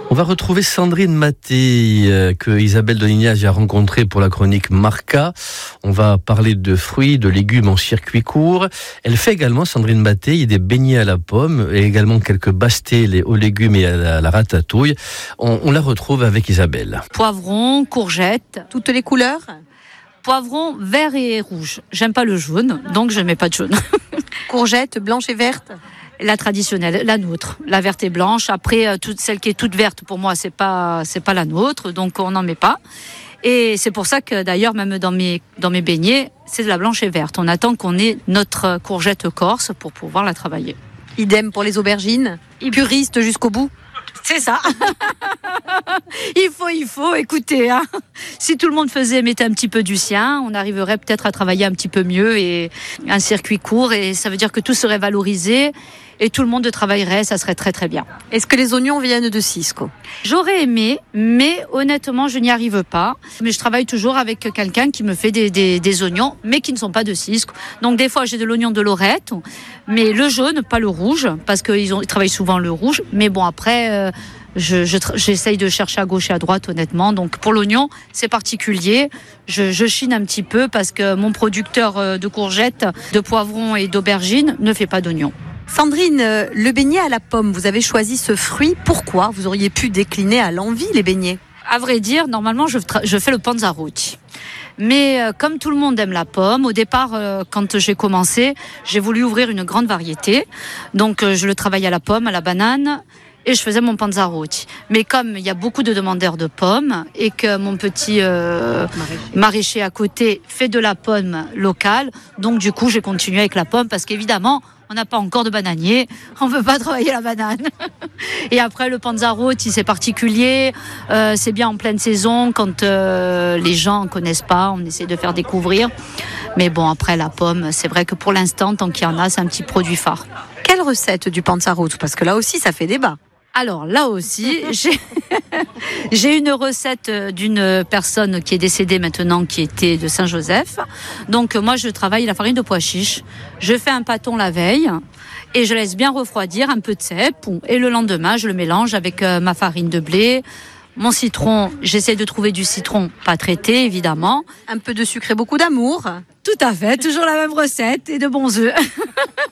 On va retrouver Sandrine Mattei, que Isabelle Donignaz a rencontrée pour la chronique Marca. On va parler de fruits, de légumes en circuit court. Elle fait également, Sandrine Mattei, des beignets à la pomme et également quelques bastels aux légumes et à la ratatouille. On la retrouve avec Isabelle. Poivrons, courgettes. Toutes les couleurs? Poivrons vert et rouge. J'aime pas le jaune, donc je ne mets pas de jaune. Courgettes blanches et vertes? La traditionnelle, la nôtre, la verte et blanche. Après, celle qui est toute verte, pour moi, c'est pas la nôtre, donc on n'en met pas. Et c'est pour ça que d'ailleurs, même dans mes beignets, c'est de la blanche et verte. On attend qu'on ait notre courgette corse pour pouvoir la travailler. Idem pour les aubergines? Puriste jusqu'au bout? C'est ça. Il faut écouter. Hein. Si tout le monde mettait un petit peu du sien, on arriverait peut-être à travailler un petit peu mieux et un circuit court. Et ça veut dire que tout serait valorisé et tout le monde travaillerait. Ça serait très très bien. Est-ce que les oignons viennent de Cisco? J'aurais aimé, mais honnêtement, je n'y arrive pas. Mais je travaille toujours avec quelqu'un qui me fait des oignons, mais qui ne sont pas de Cisco. Donc des fois, j'ai de l'oignon de Lorette, mais le jaune, pas le rouge, parce qu'ils travaillent souvent le rouge. Mais bon, après, j'essaye de chercher à gauche et à droite, honnêtement. Donc pour l'oignon, c'est particulier. Je chine un petit peu parce que mon producteur de courgettes, de poivrons et d'aubergines ne fait pas d'oignons. Sandrine, le beignet à la pomme, vous avez choisi ce fruit. Pourquoi? Vous auriez pu décliner à l'envi les beignets. À vrai dire, normalement, je fais le panzarotti. Mais comme tout le monde aime la pomme, au départ, quand j'ai commencé, j'ai voulu ouvrir une grande variété. Donc, je le travaillais à la pomme, à la banane, et je faisais mon panzarotti. Mais comme il y a beaucoup de demandeurs de pommes et que mon petit maraîcher à côté fait de la pomme locale, donc du coup, j'ai continué avec la pomme parce qu'évidemment, on n'a pas encore de bananier, on ne peut pas travailler la banane. Et après, le panzarotti, c'est particulier, c'est bien en pleine saison, quand les gens ne connaissent pas, on essaie de faire découvrir. Mais bon, après, la pomme, c'est vrai que pour l'instant, tant qu'il y en a, c'est un petit produit phare. Quelle recette du panzarotti? Parce que là aussi, ça fait débat. Alors là aussi, j'ai une recette d'une personne qui est décédée maintenant, qui était de Saint-Joseph. Donc moi, je travaille la farine de pois chiche. Je fais un pâton la veille et je laisse bien refroidir, un peu de cèpe. Et le lendemain, je le mélange avec ma farine de blé. Mon citron, j'essaie de trouver du citron pas traité, évidemment. Un peu de sucre et beaucoup d'amour. Tout à fait, toujours la même recette et de bons œufs.